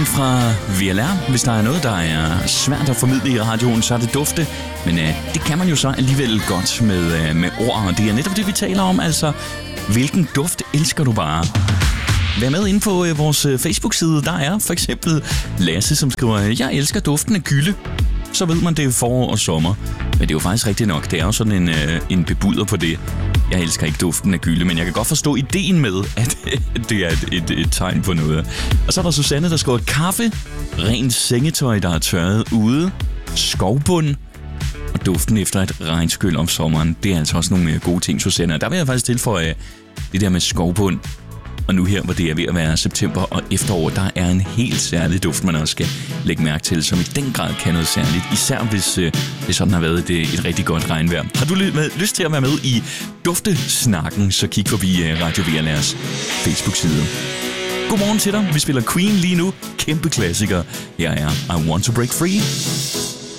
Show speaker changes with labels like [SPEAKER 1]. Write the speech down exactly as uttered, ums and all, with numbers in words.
[SPEAKER 1] Morgen fra V L R. Hvis der er noget, der er svært at formidle i radioen, så er det dufte. Men øh, det kan man jo så alligevel godt med, øh, med ord, og det er netop det, vi taler om. Altså, hvilken duft elsker du bare? Vær med inde på øh, vores Facebook-side. Der er for eksempel Lasse, som skriver, jeg elsker duften af gylde. Så ved man, det er forår og sommer. Men det er jo faktisk rigtigt nok. Det er jo sådan en, øh, en bebuder på det. Jeg elsker ikke duften af gylde, men jeg kan godt forstå ideen med, at det er et, et, et tegn på noget. Og så er der Susanne, der skriver kaffe, rent sengetøj, der er tørret ude, skovbund og duften efter et regnskyl om sommeren. Det er altså også nogle gode ting, Susanne. Og der vil jeg faktisk tilføje det der med skovbund. Og nu her, hvor det er ved at være september og efterår, der er en helt særlig duft, man også skal lægge mærke til, som i den grad kan noget særligt. Især hvis øh, det sådan har været et, et rigtig godt regnvejr. Har du lyst til at være med i duftesnakken, så kig forbi øh, Radio V L R's Facebook-side. Godmorgen til dig. Vi spiller Queen lige nu. Kæmpe klassiker. Her er I Want to Break Free.